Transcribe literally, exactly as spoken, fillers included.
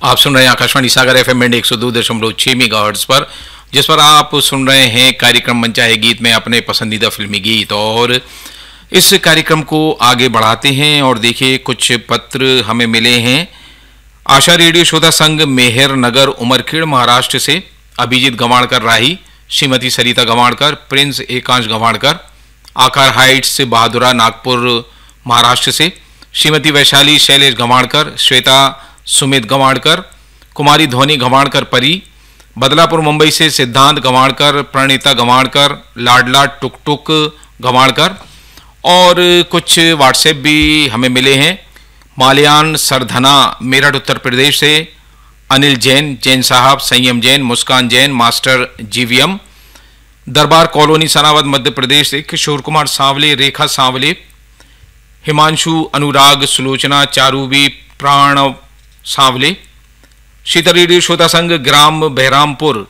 आप सुन रहे हैं आकाशवाणी सागर एफ एम बैंड एक सौ दो दशमलव छह मेगाहर्ट्ज पर, जिस पर आप सुन रहे हैं कार्यक्रम मन चाहे गीत में अपने पसंदीदा फिल्मी गीत। और इस कार्यक्रम को आगे बढ़ाते हैं और देखिए कुछ पत्र हमें मिले हैं। आशा रेडियो श्रोता संघ मेहर नगर उमरखेड़ महाराष्ट्र से अभिजीत गवाणकर राही, श्रीमती सरिता गवाणकर, प्रिंस एकांश गवाणकर, आकार हाइट्स से बहादुरा नागपुर महाराष्ट्र से श्रीमती वैशाली शैलेश गवाणकर, श्वेता सुमित गवाणकर, कुमारी ध्वनि गवाणकर परी, बदलापुर मुंबई से सिद्धांत गवाणकर, प्रणीता गवाणकर, लाडला टुक टुक गवाणकर। और कुछ व्हाट्सएप भी हमें मिले हैं। माल्यान सरधना मेरठ उत्तर प्रदेश से अनिल जैन, जैन साहब, संयम जैन, मुस्कान जैन, मास्टर जीवीएम, दरबार कॉलोनी सनावद मध्य प्रदेश से किशोर कुमार सांवले, रेखा सांवले, हिमांशु, अनुराग, सुलोचना, चारूबी, प्राण सांवले, शीतल रेडियो श्रोता संघ ग्राम बहरामपुर